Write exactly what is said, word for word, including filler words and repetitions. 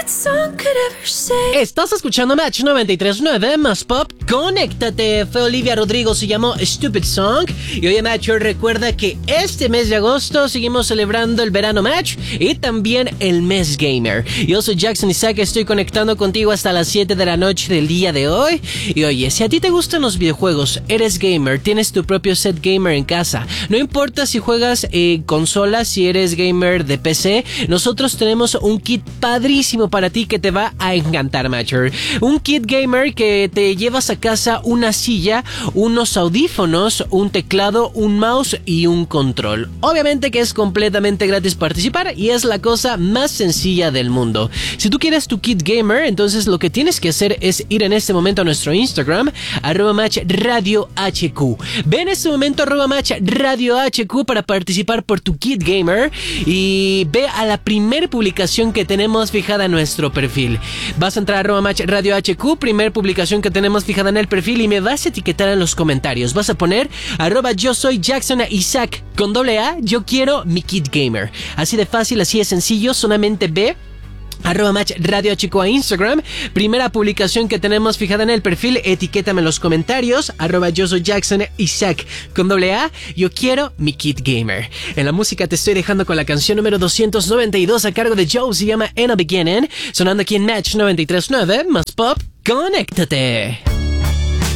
Estás escuchando Match noventa y tres punto nueve más Pop. Conéctate. Fue Olivia Rodrigo, se llamó Stupid Song. Y oye, Matcher, recuerda que este mes de agosto seguimos celebrando el verano Match y también el mes gamer. Yo soy Jackson Isaac, estoy conectando contigo hasta las siete de la noche del día de hoy. Y oye, si a ti te gustan los videojuegos, eres gamer, tienes tu propio set gamer en casa, no importa si juegas eh, consola, si eres gamer de P C, nosotros tenemos un kit padrísimo para ti que te va a encantar, Matcher. Un kit gamer que te llevas a casa una silla, unos audífonos, un teclado, un mouse y un control. Obviamente que es completamente gratis participar y es la cosa más sencilla del mundo. Si tú quieres tu kit gamer, entonces lo que tienes que hacer es ir en este momento a nuestro Instagram, arroba match radio hq. Ve en este momento arroba match radio hq para participar por tu kit gamer y ve a la primera publicación que tenemos fijada en nuestro perfil. Vas a entrar a arroba match radio hq, primer publicación que tenemos fijada en el perfil, y me vas a etiquetar en los comentarios. Vas a poner arroba yo soy Jackson Isaac con doble A, yo quiero mi kit gamer. Así de fácil, así de sencillo, solamente ve arroba match radio hq a Instagram, primera publicación que tenemos fijada en el perfil, etiquétame en los comentarios, arroba yo soy Jackson Isaac con doble A, yo quiero mi kit gamer. En la música te estoy dejando con la canción número doscientos noventa y dos a cargo de Joe, se llama In a Beginning, sonando aquí en Match noventa y tres punto nueve más Pop. Conéctate.